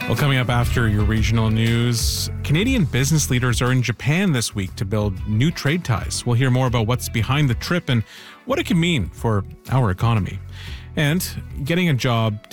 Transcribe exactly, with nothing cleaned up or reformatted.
Well, coming up after your regional news, Canadian business leaders are in Japan this week to build new trade ties. We'll hear more about what's behind the trip and what it can mean for our economy. And getting a job